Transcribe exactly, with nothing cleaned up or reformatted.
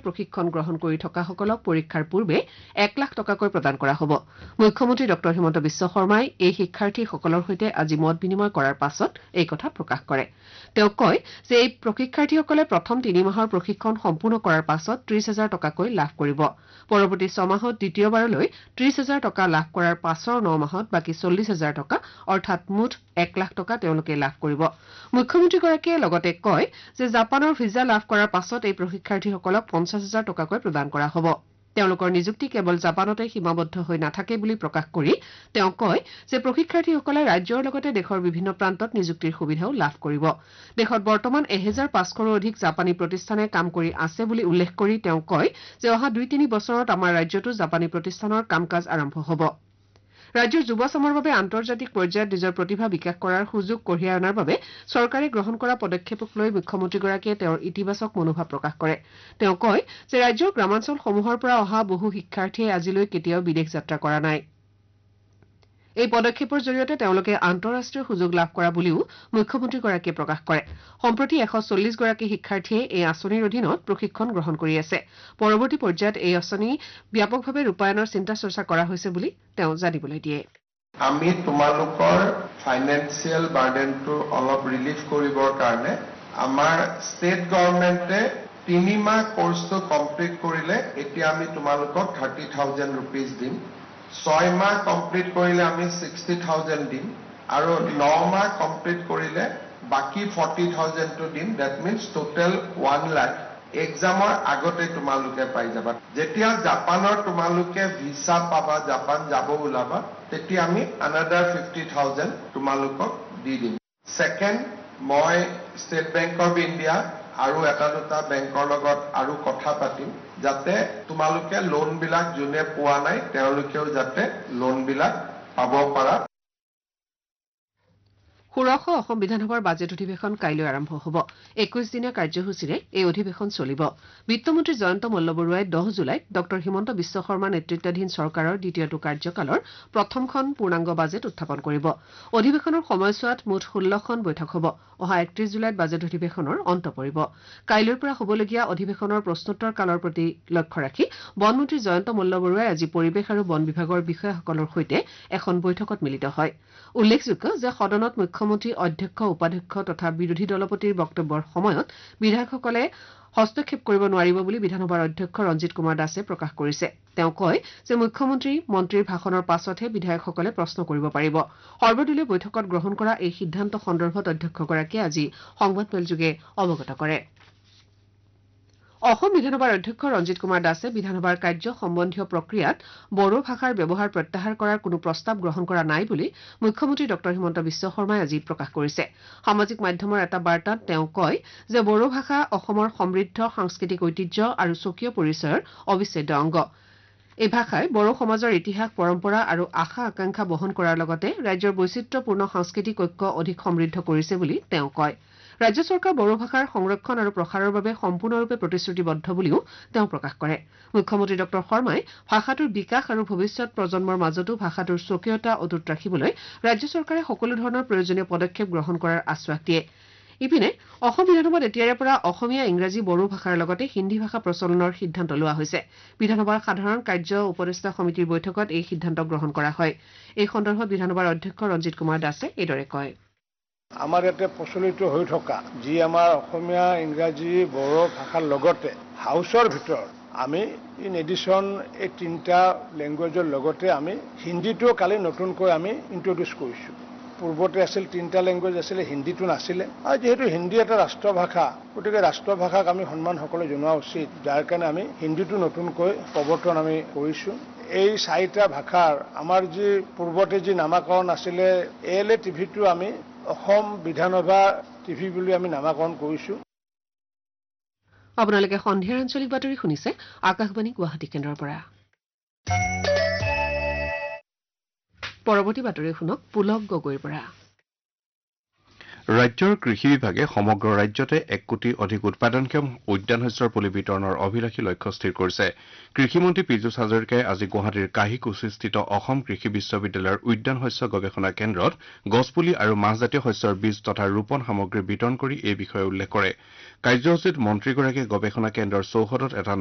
প্ৰশিক্ষণ গ্ৰহণ কৰি থকাসকলক পৰীক্ষাৰ পূৰ্বে এক লাখ টকাকৈ প্ৰদান কৰা হ'ব মুখ্যমন্ত্ৰী ডক্টৰ হিমন্ত বিশ্ব শৰ্মাই এই শিক্ষাৰ্থীসকলৰ সৈতে আজি মত বিনিময় কৰাৰ পাছত এই কথা প্ৰকাশ কৰে তেওঁ কয় যে এই প্ৰশিক্ষাৰ্থীসকলে প্ৰথম তিনি মাহৰ প্ৰশিক্ষণ সম্পূৰ্ণ কৰাৰ পাছত ত্ৰিশ হাজাৰ টকাকৈ লাভ কৰিব পৰৱৰ্তী ছমাহত দ্বিতীয়বাৰলৈ ত্ৰিশ হাজাৰ টকা লাভ কৰাৰ পাছৰ ন মাহত বাকি চল্লিশ হাজাৰ টকা অৰ্থাৎ মুঠ এক লাখ টকা তেওঁলোকে লাভ কৰিব মুখ্যমন্ত্ৰীগৰাকীয়ে লগতে কয় যে জাপানৰ ভিছা লাভ কৰাৰ পাছত এই প্ৰশিক্ষাৰ্থীসকলক পঞ্চাশ হাজাৰ টকাকৈ প্ৰদান কৰা হ'ব তেওঁলোকৰ নিযুক্তি কেৱল জাপানতে সীমাবদ্ধ হৈ নাথাকে বুলি প্ৰকাশ কৰি তেওঁ কয় যে প্ৰশিক্ষাৰ্থীসকলে ৰাজ্যৰ লগতে দেশৰ বিভিন্ন প্ৰান্তত নিযুক্তিৰ সুবিধাও লাভ কৰিব দেশত বৰ্তমান এক হাজাৰ পাঁচশৰো অধিক জাপানী প্ৰতিষ্ঠানে কাম কৰি আছে বুলি উল্লেখ কৰি তেওঁ কয় যে অহা দুই তিনি বছৰত আমাৰ ৰাজ্যতো জাপানী প্ৰতিষ্ঠানৰ কাম-কাজ আৰম্ভ হ'ব ৰাজ্যৰ যুৱ চামৰ বাবে আন্তৰ্জাতিক পৰ্যায়ত নিজৰ প্ৰতিভা বিকাশ কৰাৰ সুযোগ কঢ়িয়াই অনাৰ বাবে চৰকাৰে গ্ৰহণ কৰা পদক্ষেপক লৈ মুখ্যমন্ত্ৰীগৰাকীয়ে তেওঁৰ ইতিবাচক মনোভাৱ প্ৰকাশ কৰে তেওঁ কয় যে ৰাজ্যৰ গ্ৰামাঞ্চলসমূহৰ পৰা অহা বহু শিক্ষাৰ্থীয়ে আজিলৈ কেতিয়াও বিদেশ যাত্ৰা কৰা নাই এই পদক্ষেপৰ জৰিয়তে তেওঁলোকে আন্তঃৰাষ্ট্ৰীয় সুযোগ লাভ কৰা বুলিও মুখ্যমন্ত্ৰীগৰাকীয়ে প্ৰকাশ কৰে সম্প্ৰতি এশ চল্লিশ গৰাকী শিক্ষাৰ্থীয়ে এই আঁচনিৰ অধীনত প্ৰশিক্ষণ গ্ৰহণ কৰি আছে পৰৱৰ্তী পৰ্যায়ত এই আঁচনি ব্যাপকভাৱে ৰূপায়ণৰ চিন্তা চৰ্চা কৰা হৈছে বুলি তেওঁ জানিবলৈ দিয়ে আমি তোমালোকৰ ফাইনেন্সিয়েল বাৰ্ডেনটো অলপ ৰিলিফ কৰিবৰ কাৰণে আমাৰ ষ্টেট গভৰ্ণমেণ্টে তিনি মাহ কোৰ্সটো কমপ্লিট কৰিলে এতিয়া আমি তোমালোকক থাৰ্টি থাউজেণ্ড ৰুপিজ দিম ছয় মাহ কমপ্লিট কৰিলে আমি ছিক্সটি থাউজেণ্ড দিম আৰু ন মাহ কমপ্লিট কৰিলে বাকি ফৰ্টি থাউজেণ্ডটো দিম that means total one lakh এক্সামৰ আগতে তোমালোকে পাই যাবা যেতিয়া জাপানৰ তোমালোকে ভিছা পাবা জাপান যাব ওলাবা তেতিয়া আমি আনাদাৰ ফিফটি থাউজেণ্ড তোমালোকক দি দিম ছেকেণ্ড মই ষ্টেট বেংক অফ ইণ্ডিয়া আৰু এটা দুটা বেংকৰ লগত আৰু কথা পাতিম যাতে তোমালোকে লোন বিলাক যোনে পোৱা নাই তেওঁলোকেও যাতে লোন বিলাক পাব পাৰা ষোড়শ অসম বিধানসভাৰ বাজেট অধিৱেশন কাইলৈ আৰম্ভ হ'ব একৈশ দিনীয়া কাৰ্যসূচীৰে এই অধিৱেশন চলিব বিত্তমন্ত্ৰী জয়ন্ত মল্লবৰুৱাই দহ জুলাইত ডক্টৰ হিমন্ত বিশ্ব শৰ্মা নেতৃত্বাধীন চৰকাৰৰ দ্বিতীয়টো কাৰ্যকালৰ প্ৰথমখন পূৰ্ণাংগ বাজেট উত্থাপন কৰিব অধিৱেশনৰ সময়ছোৱাত মুঠ ষোল্লখন বৈঠক হ'ব অহা একত্ৰিশ জুলাইত বাজেট অধিৱেশনৰ অন্ত পৰিব কাইলৈৰ পৰা হ'বলগীয়া অধিৱেশনৰ প্ৰশ্নোত্তৰ কালৰ প্ৰতি লক্ষ্য ৰাখি বনমন্ত্ৰী জয়ন্ত মল্লবৰুৱাই আজি পৰিৱেশ আৰু বন বিভাগৰ বিষয়াসকলৰ সৈতে এখন বৈঠকত মিলিত হয় উল্লেখযোগ্য যে সদনত মুখ্যমন্ত্ৰী অধ্যক্ষ উপাধ্যক্ষ তথা বিৰোধী দলপতিৰ বক্তব্যৰ সময়ত বিধায়কসকলে হস্তক্ষেপ কৰিব নোৱাৰিব বুলি বিধানসভাৰ অধ্যক্ষ ৰঞ্জিত কুমাৰ দাসে প্ৰকাশ কৰিছে তেওঁ কয় যে মুখ্যমন্ত্ৰী মন্ত্ৰীৰ ভাষণৰ পাছতহে বিধায়কসকলে প্ৰশ্ন কৰিব পাৰিব সৰ্বদলীয় বৈঠকত গ্ৰহণ কৰা এই সিদ্ধান্ত সন্দৰ্ভত অধ্যক্ষগৰাকীয়ে আজি সংবাদমেলযোগে অৱগত কৰে অসম বিধানসভাৰ অধ্যক্ষ ৰঞ্জিত কুমাৰ দাসে বিধানসভাৰ কাৰ্য সম্বন্ধীয় প্ৰক্ৰিয়াত বড়ো ভাষাৰ ব্যৱহাৰ প্ৰত্যাহাৰ কৰাৰ কোনো প্ৰস্তাৱ গ্ৰহণ কৰা নাই বুলি মুখ্যমন্ত্ৰী ডক্টৰ হিমন্ত বিশ্ব শৰ্মাই আজি প্ৰকাশ কৰিছে সামাজিক মাধ্যমৰ এটা বাৰ্তাত তেওঁ কয় যে বড়ো ভাষা অসমৰ সমৃদ্ধ সাংস্কৃতিক ঐতিহ্য আৰু স্বকীয় পৰিচয়ৰ অবিচ্ছেদ্য অংগ এই ভাষাই বড়ো সমাজৰ ইতিহাস পৰম্পৰা আৰু আশা আকাংক্ষা বহন কৰাৰ লগতে ৰাজ্যৰ বৈচিত্ৰ্যপূৰ্ণ সাংস্কৃতিক ঐক্য অধিক সমৃদ্ধ কৰিছে বুলি তেওঁ কয় ৰাজ্য চৰকাৰ বড়ো ভাষাৰ সংৰক্ষণ আৰু প্ৰসাৰৰ বাবে সম্পূৰ্ণৰূপে প্ৰতিশ্ৰুতিবদ্ধ বুলিও তেওঁ প্ৰকাশ কৰে মুখ্যমন্ত্ৰী ডক্টৰ শৰ্মাই ভাষাটোৰ বিকাশ আৰু ভৱিষ্যত প্ৰজন্মৰ মাজতো ভাষাটোৰ স্বকীয়তা অটুট ৰাখিবলৈ ৰাজ্য চৰকাৰে সকলো ধৰণৰ প্ৰয়োজনীয় পদক্ষেপ গ্ৰহণ কৰাৰ আশ্বাস দিয়ে ইপিনে অসম বিধানসভাত এতিয়াৰে পৰা অসমীয়া ইংৰাজী বড়ো ভাষাৰ লগতে হিন্দী ভাষা প্ৰচলনৰ সিদ্ধান্ত লোৱা হৈছে বিধানসভাৰ সাধাৰণ কাৰ্য উপদেষ্টা সমিতিৰ বৈঠকত এই সিদ্ধান্ত গ্ৰহণ কৰা হয় এই সন্দৰ্ভত বিধানসভাৰ অধ্যক্ষ ৰঞ্জিত কুমাৰ দাসে এইদৰে কয় আমাৰ ইয়াতে প্ৰচলিত হৈ থকা যি আমাৰ অসমীয়া ইংৰাজী বড়ো ভাষাৰ লগতে হাউচৰ ভিতৰত আমি ইন এডিশ্যন এই তিনিটা লেংগুৱেজৰ লগতে আমি হিন্দীটো কালি নতুনকৈ আমি ইন্ট্ৰডিউচ কৰিছোঁ পূৰ্বতে আছিল তিনিটা লেংগুৱেজ আছিলে হিন্দীটো নাছিলে আৰু যিহেতু হিন্দী এটা ৰাষ্ট্ৰভাষা গতিকে ৰাষ্ট্ৰভাষাক আমি সন্মান সকলোৱে জনোৱা উচিত যাৰ কাৰণে আমি হিন্দীটো নতুনকৈ প্ৰৱৰ্তন আমি কৰিছোঁ এই চাৰিটা ভাষাৰ আমাৰ যি পূৰ্বতে যি নামাকৰণ আছিলে এ এল এ টিভিটো আমি অসম বিধানসভা টিভি বুলি আমি নামাকৰণ কৰিছোঁ আপোনালোকে সন্ধিয়াৰ আঞ্চলিক বাতৰি শুনিছে আকাশবাণী গুৱাহাটী কেন্দ্ৰৰ পৰা পৰৱৰ্তী বাতৰি শুনক পুলক গগৈৰ পৰা ৰাজ্যৰ কৃষি বিভাগে সমগ্ৰ ৰাজ্যতে এক কোটি অধিক উৎপাদনক্ষম উদ্যান শস্যৰ পুলি বিতৰণৰ অভিলাষী লক্ষ্য স্থিৰ কৰিছে কৃষিমন্ত্ৰী পীযুষ হাজৰিকাই আজি গুৱাহাটীৰ কাহিকুছিস্থিত অসম কৃষি বিশ্ববিদ্যালয়ৰ উদ্যান শস্য গৱেষণা কেন্দ্ৰত গছপুলি আৰু মাহজাতীয় শস্যৰ বীজ তথা ৰোপণ সামগ্ৰী বিতৰণ কৰি এই বিষয়ে উল্লেখ কৰে কাৰ্যসূচীত মন্ত্ৰীগৰাকীয়ে গৱেষণা কেন্দ্ৰৰ চৌহদত এটা